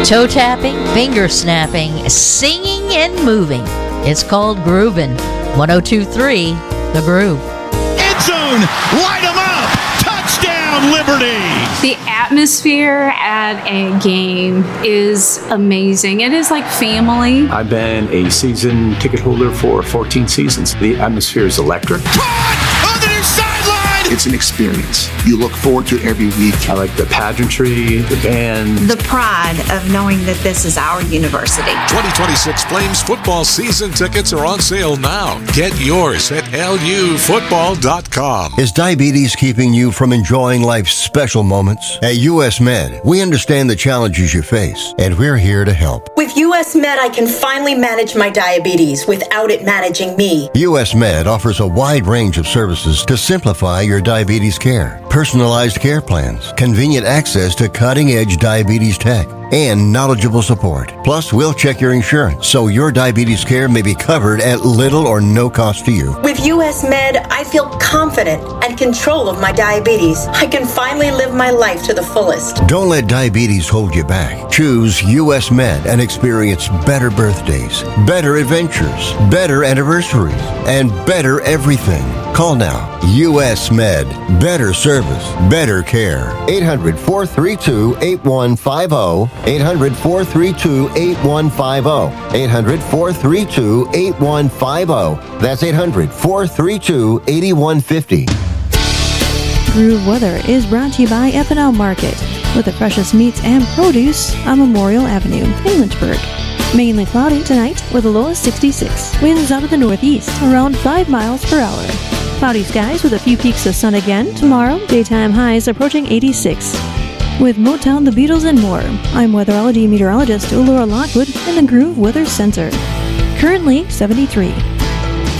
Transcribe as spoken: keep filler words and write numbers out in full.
Toe tapping, finger snapping, singing and moving. It's called groovin'. one oh two point three The Groove. End zone, light 'em up, touchdown Liberty. The atmosphere at a game is amazing. It is like family. I've been a season ticket holder for fourteen seasons. The atmosphere is electric. Caught on the near sideline. It's an experience you look forward to every week. I like the pageantry, the band. The pride of knowing that this is our university. twenty twenty-six Flames football season tickets are on sale now. Get yours at L U football dot com. Is diabetes keeping you from enjoying life's special moments? At U S Med, we understand the challenges you face, and we're here to help. With U S Med, I can finally manage my diabetes without it managing me. U S Med offers a wide range of services to simplify your diabetes care. Personalized care plans, convenient access to cutting-edge diabetes tech, and knowledgeable support. Plus, we'll check your insurance so your diabetes care may be covered at little or no cost to you. With U S Med, I feel confident and control of my diabetes. I can finally live my life to the fullest. Don't let diabetes hold you back. Choose U S Med and experience better birthdays, better adventures, better anniversaries, and better everything. Call now. U S Med. Better service, better care. eight hundred, four three two, eight one five zero. eight hundred, four three two, eight one five zero. eight hundred, four three two, eight one five zero. That's eight hundred, four three two, eight one five zero. Groove Weather is brought to you by F and L Market, with the freshest meats and produce on Memorial Avenue in Lynchburg. Mainly cloudy tonight with a low of sixty-six. Winds out of the northeast around five miles per hour. Cloudy skies with a few peaks of sun again tomorrow. Daytime highs approaching eighty-six. With Motown, the Beatles, and more, I'm weatherology meteorologist Laura Lockwood in the Groove Weather Center. Currently seventy-three.